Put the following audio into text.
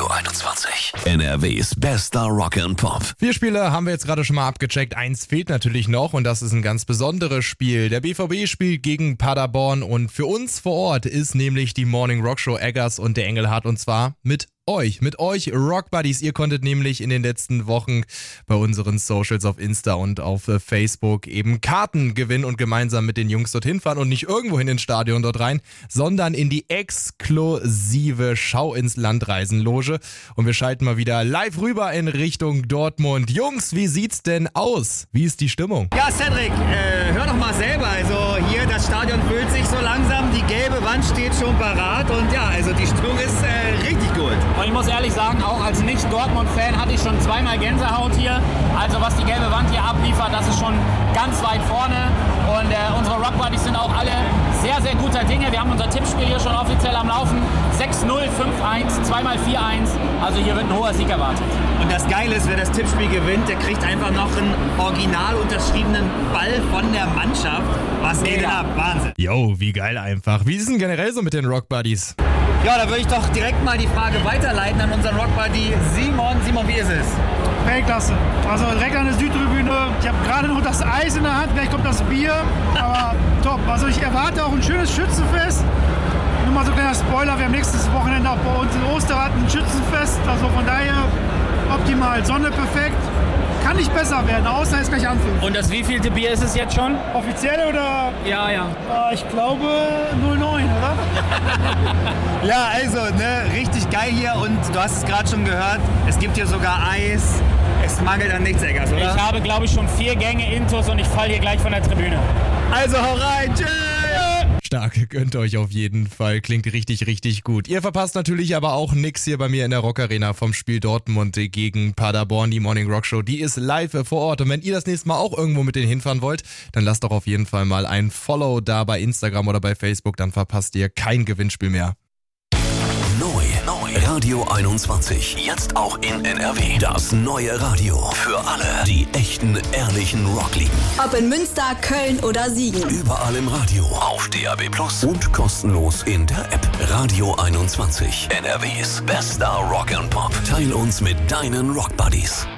Radio 21. NRWs bester Rock and Pop. 4 Spiele haben wir jetzt gerade schon mal abgecheckt. 1 fehlt natürlich noch und das ist ein ganz besonderes Spiel. Der BVB spielt gegen Paderborn und für uns vor Ort ist nämlich die Morning Rock Show Eggers und der Engelhardt und zwar mit euch Rock Buddies. Ihr konntet nämlich in den letzten Wochen bei unseren Socials auf Insta und auf Facebook eben Karten gewinnen und gemeinsam mit den Jungs dorthin fahren und nicht irgendwohin ins Stadion dort rein, sondern in die exklusive Schau ins Land Reisenloge. Und wir schalten mal wieder live rüber in Richtung Dortmund. Jungs, wie sieht's denn aus? Wie ist die Stimmung? Ja, Cedric, hör doch mal selber. Also hier, das Stadion füllt sich so langsam, die gelbe Wand steht schon parat und ja, also die Stimmung ist richtig gut. Und ich muss ehrlich sagen, auch als Nicht-Dortmund-Fan hatte ich schon zweimal Gänsehaut hier. Also was die gelbe Wand hier abliefert, das ist schon ganz weit vorne. Und unsere Rock Buddies sind auch alle sehr, sehr guter Dinge. Wir haben unser Tippspiel hier schon offiziell am Laufen. 6-0, 5-1, 2x4-1. Also hier wird ein hoher Sieg erwartet. Und das Geile ist, wer das Tippspiel gewinnt, der kriegt einfach noch einen original unterschriebenen Ball von der Mannschaft. Was geht denn ab? Wahnsinn. Jo, wie geil einfach. Wie ist denn generell so mit den Rock Buddies? Ja, da würde ich doch direkt mal die Frage weiterleiten an unseren Rock Buddy Simon. Simon, wie ist es? Weltklasse. Also direkt an der Südtribüne. Ich habe gerade noch das Eis in der Hand, gleich kommt das Bier. Aber top. Also ich erwarte auch ein schönes Schützenfest. Nur mal so ein kleiner Spoiler, wir haben nächstes Wochenende auch bei uns in Osterrad ein Schützenfest. Also von daher optimal. Sonne perfekt. Kann nicht besser werden, außer es gleich anfängt. Und das wievielte Bier ist es jetzt schon? Offiziell oder? Ja. Ich glaube 09, oder? Ja, also, richtig geil hier und du hast es gerade schon gehört, es gibt hier sogar Eis. Es mangelt an nichts, Eggers, oder? Ich habe, glaube ich, schon 4 Gänge Intus und ich falle hier gleich von der Tribüne. Also hau rein, tschüss! Stark, gönnt euch auf jeden Fall. Klingt richtig, richtig gut. Ihr verpasst natürlich aber auch nix hier bei mir in der Rock Arena vom Spiel Dortmund gegen Paderborn. Die Morning Rock Show, die ist live vor Ort. Und wenn ihr das nächste Mal auch irgendwo mit denen hinfahren wollt, dann lasst doch auf jeden Fall mal ein Follow da bei Instagram oder bei Facebook. Dann verpasst ihr kein Gewinnspiel mehr. Neu. Radio 21. Jetzt auch in NRW. Das neue Radio. Für alle, die echten, ehrlichen Rock lieben. Ob in Münster, Köln oder Siegen. Überall im Radio. Auf DAB+ und kostenlos in der App. Radio 21. NRWs bester Rock and Pop. Teil uns mit deinen Rock Buddies.